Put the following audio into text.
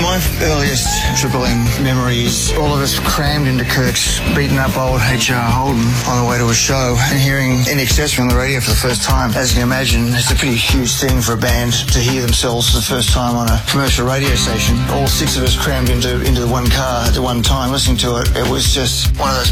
My earliest Triple M memories, all of us crammed into Kirk's beaten up old HR Holden on the way to a show and hearing INXS on the radio for the first time. As you can imagine, it's a pretty huge thing for a band to hear themselves for the first time on a commercial radio station. All six of us crammed into the one car at the one time listening to it. It was just one of those